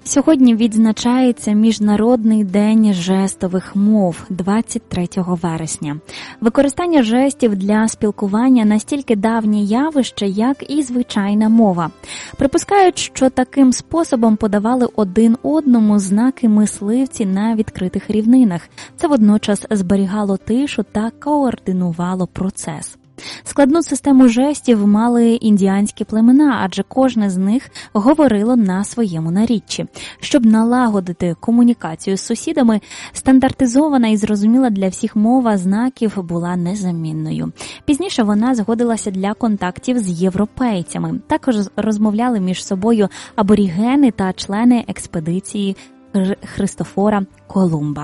Сьогодні відзначається Міжнародний день жестових мов 23 вересня. Використання жестів для спілкування настільки давнє явище, як і звичайна мова. Припускають, що таким способом подавали один одному знаки мисливці на відкритих рівнинах. Це водночас зберігало тишу та координувало процес. Складну систему жестів мали індіанські племена, адже кожне з них говорило на своєму наріччі. Щоб налагодити комунікацію з сусідами, стандартизована і зрозуміла для всіх мова знаків була незамінною. Пізніше вона згодилася для контактів з європейцями. Також розмовляли між собою аборігени та члени експедиції Христофора Колумба.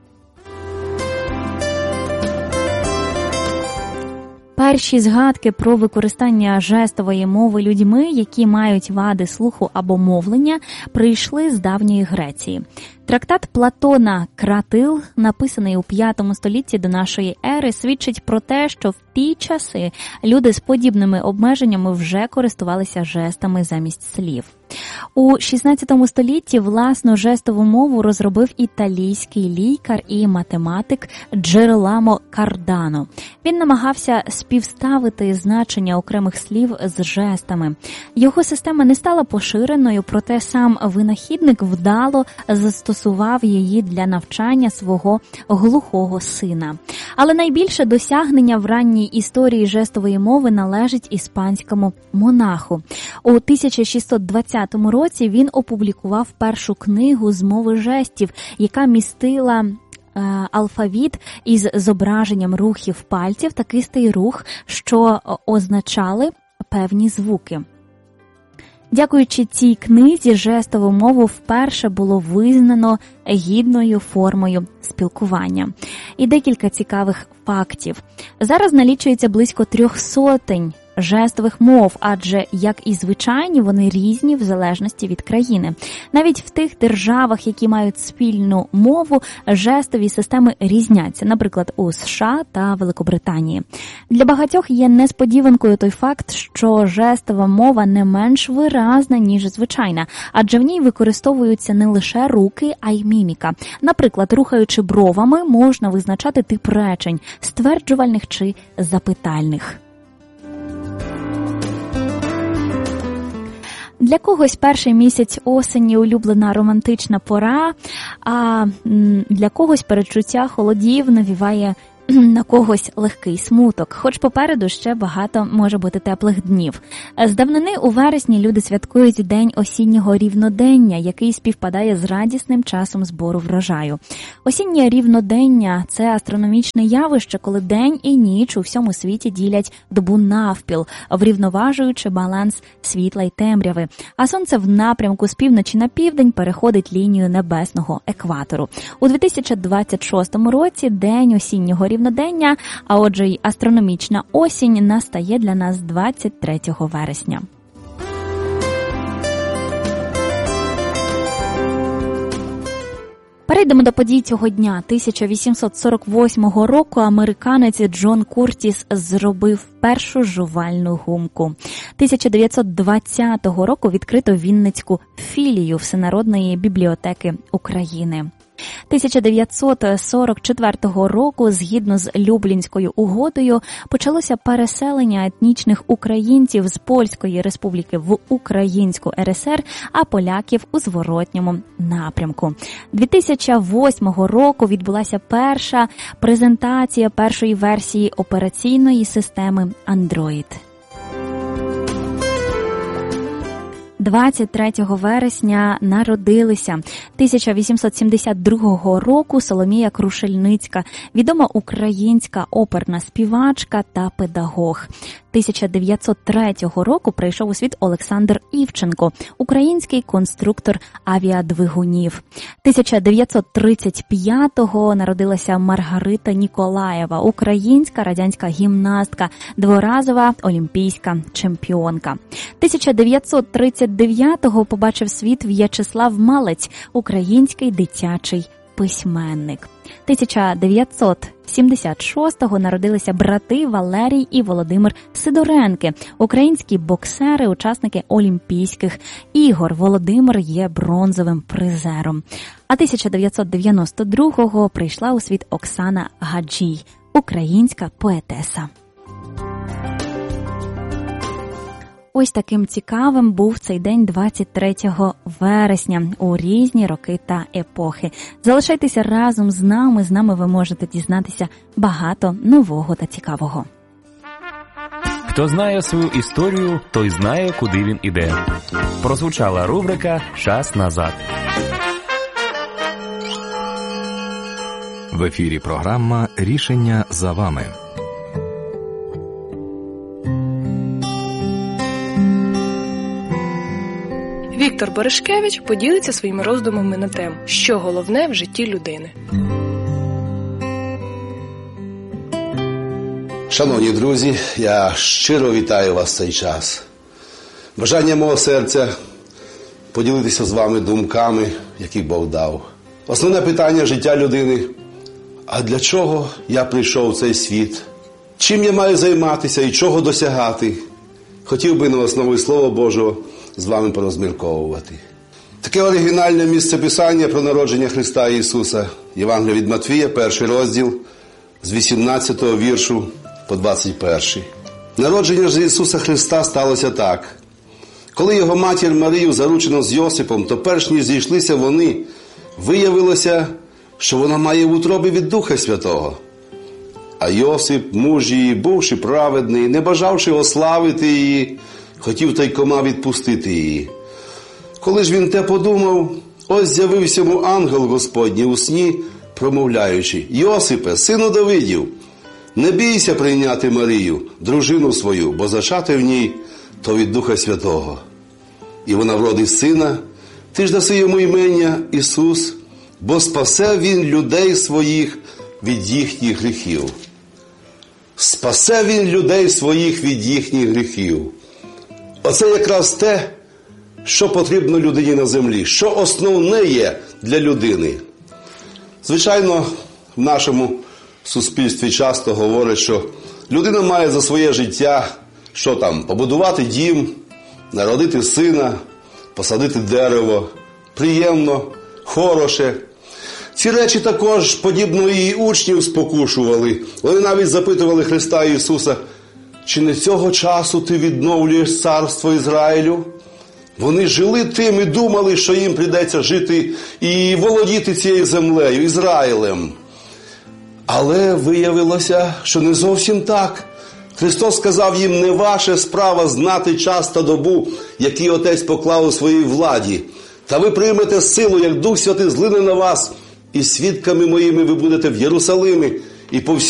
Перші згадки про використання жестової мови людьми, які мають вади слуху або мовлення, прийшли з давньої Греції. Трактат Платона «Кратил», написаний у 5 столітті до нашої ери, свідчить про те, що в ті часи люди з подібними обмеженнями вже користувалися жестами замість слів. У 16 столітті власну жестову мову розробив італійський лікар і математик Джероламо Кардано. Він намагався співставити значення окремих слів з жестами. Його система не стала поширеною, проте сам винахідник вдало застосував її для навчання свого глухого сина. Але найбільше досягнення в ранній історії жестової мови належить іспанському монаху. У 1620 році він опублікував першу книгу з мови жестів, яка містила алфавіт із зображенням рухів пальців та кистей рух, що означали певні звуки. Дякуючи цій книзі, жестову мову вперше було визнано гідною формою спілкування. І декілька цікавих фактів. Зараз налічується близько 300 жестових мов, адже, як і звичайні, вони різні в залежності від країни. Навіть в тих державах, які мають спільну мову, жестові системи різняться, наприклад, у США та Великобританії. Для багатьох є несподіванкою той факт, що жестова мова не менш виразна, ніж звичайна, адже в ній використовуються не лише руки, а й міміка. Наприклад, рухаючи бровами, можна визначати тип речень – стверджувальних чи запитальних. Для когось перший місяць осені – улюблена романтична пора, а для когось передчуття холодів навіває на когось легкий смуток, хоч попереду ще багато може бути теплих днів. З давнини у вересні люди святкують День осіннього рівнодення, який співпадає з радісним часом збору врожаю. Осіннє рівнодення – це астрономічне явище, коли день і ніч у всьому світі ділять добу навпіл, врівноважуючи баланс світла й темряви, а сонце в напрямку з півночі на південь переходить лінію небесного екватору. У 2026 році День осіннього рівнодення, а отже й астрономічна осінь, настає для нас 23 вересня. Перейдемо до подій цього дня. 1848 року американець Джон Куртіс зробив першу жувальну гумку. 1920 року відкрито Вінницьку філію Всенародної бібліотеки України. 1944 року, згідно з Люблінською угодою, почалося переселення етнічних українців з Польської республіки в Українську РСР, а поляків у зворотньому напрямку. 2008 року відбулася перша презентація першої версії операційної системи Android. 23 вересня народилися 1872 року Соломія Крушельницька, відома українська оперна співачка та педагог. 1903 року прийшов у світ Олександр Івченко, український конструктор авіадвигунів. 1935-го народилася Маргарита Ніколаєва, українська радянська гімнастка, дворазова олімпійська чемпіонка. 1939-го побачив світ В'ячеслав Малець, український дитячий письменник. 1976-го народилися брати Валерій і Володимир Сидоренки, українські боксери, учасники Олімпійських ігор. Володимир є бронзовим призером. А 1992-го прийшла у світ Оксана Гаджій, українська поетеса. Ось таким цікавим був цей день 23 вересня у різні роки та епохи. Залишайтеся разом з нами ви можете дізнатися багато нового та цікавого. Хто знає свою історію, той знає, куди він іде. Прозвучала рубрика «Час назад». В ефірі програма «Рішення за вами». Віктор Баришкевич поділиться своїми роздумами на тему «Що головне в житті людини?». Шановні друзі, я щиро вітаю вас в цей час. Бажання мого серця поділитися з вами думками, які Бог дав. Основне питання життя людини – а для чого я прийшов в цей світ? Чим я маю займатися і чого досягати? Хотів би на основі Слова Божого з вами порозмірковувати. Таке оригінальне місце Писання про народження Христа Ісуса. Євангелія від Матвія, 1 розділ, з 18-го віршу по 21-й. Народження ж Ісуса Христа сталося так. Коли його матір Марію заручено з Йосипом, то перш ніж зійшлися вони, виявилося, що вона має в утробі від Духа Святого. А Йосип, муж її, бувши праведний, не бажавши ославити її, хотів тайкома відпустити її. Коли ж він те подумав, ось з'явився йому ангел Господній у сні, промовляючи: «Йосипе, сину Давидів, не бійся прийняти Марію, дружину свою, бо зачати в ній то від Духа Святого. І вона вродить сина, ти ж даси йому імення Ісус, бо спасе він людей своїх від їхніх гріхів». Спасе він людей своїх від їхніх гріхів. Оце якраз те, що потрібно людині на землі, що основне є для людини. Звичайно, в нашому суспільстві часто говорять, що людина має за своє життя, що там, побудувати дім, народити сина, посадити дерево, приємно, хороше. Ці речі також, подібно, і учнів спокушували. Вони навіть запитували Христа Ісуса: «Чи не цього часу ти відновлюєш царство Ізраїлю?» Вони жили тим і думали, що їм прийдеться жити і володіти цією землею, Ізраїлем. Але виявилося, що не зовсім так. Христос сказав їм: «Не ваша справа знати час та добу, який Отець поклав у своїй владі. Та ви приймете силу, як Дух Святий злине на вас, і свідками моїми ви будете в Єрусалимі, і по всій